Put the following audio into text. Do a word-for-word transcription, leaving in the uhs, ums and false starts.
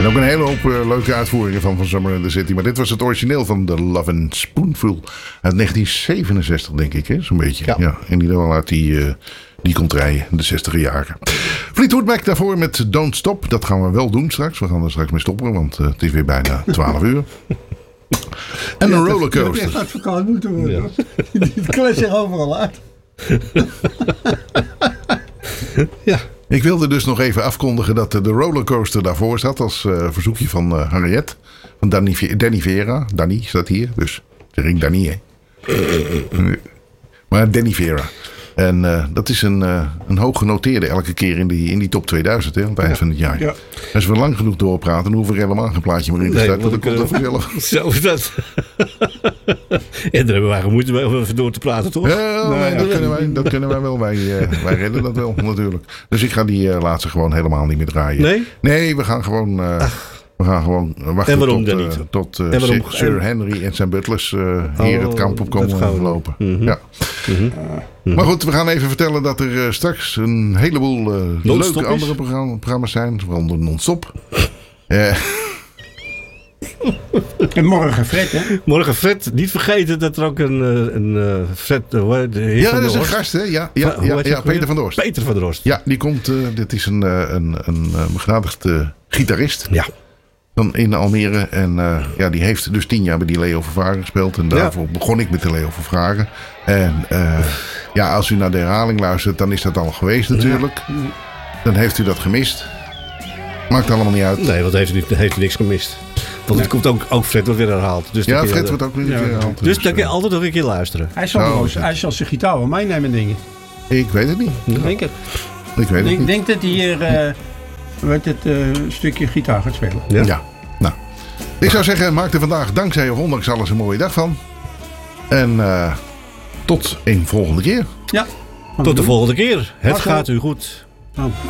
ook een hele hoop uh, leuke uitvoeringen van, van Summer in the City. Maar dit was het origineel van The Lovin' Spoonful uit negentien zevenenzestig, denk ik, hè? Zo'n beetje. Ja. ja, in ieder geval uit die, uh, die contraien, de zestiger jaren. Fleetwood Mac daarvoor met Don't Stop. Dat gaan we wel doen straks. We gaan er straks mee stoppen, want uh, het is weer bijna twaalf uur. En een rollercoaster. Je gaat advocaat moeten worden. Ja. Die kles zich overal uit. Ja. Ik wilde dus nog even afkondigen dat de rollercoaster daarvoor zat als uh, verzoekje van uh, Harriet. Van Danny, Danny Vera. Danny staat hier, dus zeg ik Danny, hè. Maar Danny Vera. En uh, dat is een, uh, een hoog genoteerde elke keer in die, in die top tweeduizend, hè, aan het eind ja. van het jaar. Ja. Als we lang genoeg doorpraten, dan hoeven we helemaal geen plaatje meer in te starten. Nee, want dan komt dat vanzelf. Zo is dat. Ja, daar hebben wij gemoeid om even door te praten, toch? Ja, nee, dat, kunnen wij, dat kunnen wij wel. Wij, uh, wij redden dat wel, natuurlijk. Dus ik ga die uh, laatste gewoon helemaal niet meer draaien. Nee? Nee, we gaan gewoon... Uh, We gaan gewoon wachten en waarom tot, dan niet? Uh, tot uh, Sir, Sir Henry en zijn butlers uh, hier oh, het kamp op komen lopen. Mm-hmm. Ja. Mm-hmm. Maar goed, we gaan even vertellen dat er uh, straks een heleboel uh, leuke andere programma, programma's zijn. Waaronder Non-Stop. uh. En morgen Fred, hè? Morgen Fred. Niet vergeten dat er ook een, een, een Fred... Uh, de heer ja, van dat is de een gast, hè? Ja, ja, ja, ja, ja Peter van der Horst. Peter van der Horst. Ja, die komt... Uh, dit is een, uh, een, een uh, begradigde gitarist. Ja. Dan in Almere. En uh, ja, die heeft dus tien jaar bij die Leo van Vragen gespeeld. En daarvoor ja. begon ik met de Leo van Vragen. En uh, ja, als u naar de herhaling luistert, dan is dat al geweest natuurlijk. Ja. Dan heeft u dat gemist. Maakt allemaal niet uit. Nee, want heeft u, heeft u niks gemist. Want het komt ook, ook Fred wordt weer herhaald. Dus ja, Fred wordt ook weer ja. herhaald. Dus, dus dan kun je altijd nog een keer luisteren. Hij zal, oh, hij zal zijn gitaar wel meenemen, dingen. Ik weet het niet. Ik denk het. Ik weet het ik niet. denk dat hij hier... Uh, met het uh, stukje gitaar gaat spelen. Ja. ja. Nou. Ik zou zeggen, maak er vandaag dankzij of ondanks alles een mooie dag van. En uh, tot een volgende keer. Ja. Tot de volgende keer. Het gaat u goed. Oh.